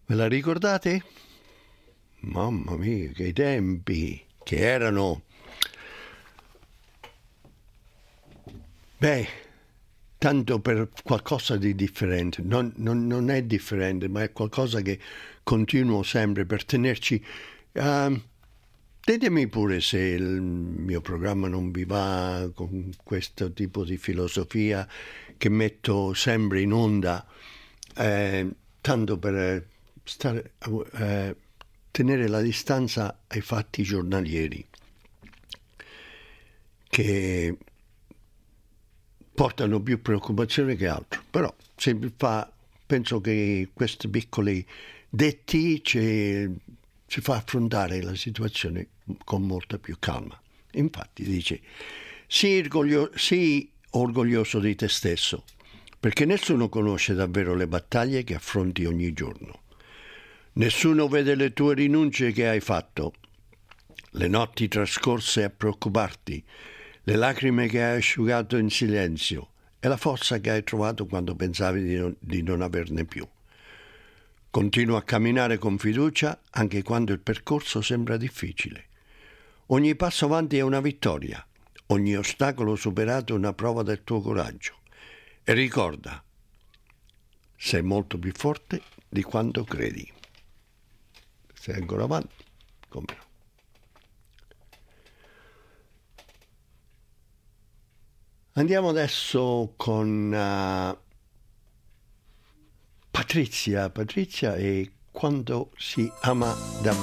Ve la ricordate? Mamma mia, che tempi che erano. Beh, tanto per qualcosa di differente. Non è differente, ma è qualcosa che continuo sempre per tenerci. Ditemi pure se il mio programma non vi va con questo tipo di filosofia che metto sempre in onda, tanto per tenere la distanza ai fatti giornalieri che portano più preoccupazione che altro. Però penso che questi piccoli detti ci fa affrontare la situazione con molta più calma. Infatti dice: sii orgoglioso di te stesso, perché nessuno conosce davvero le battaglie che affronti ogni giorno. Nessuno vede le tue rinunce che hai fatto, le notti trascorse a preoccuparti, le lacrime che hai asciugato in silenzio e la forza che hai trovato quando pensavi di non averne più. Continua a camminare con fiducia anche quando il percorso sembra difficile. Ogni passo avanti è una vittoria, ogni ostacolo superato è una prova del tuo coraggio. E ricorda, sei molto più forte di quanto credi. Sei ancora avanti? Come no? Andiamo adesso con Patrizia e quando si ama davvero.